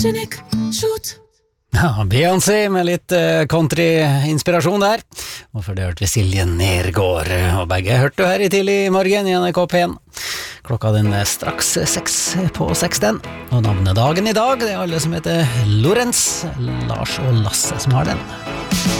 Ja, Beyoncé med litt country-inspirasjon der. Og for det hørte vi Silje Nergård. Og begge hørte du her i tidlig morgen i NRK P1. Klokka den er straks 6:06 den. Og navnedagen i dag, det er alle som heter Lorenz, Lars og Lasse som har den.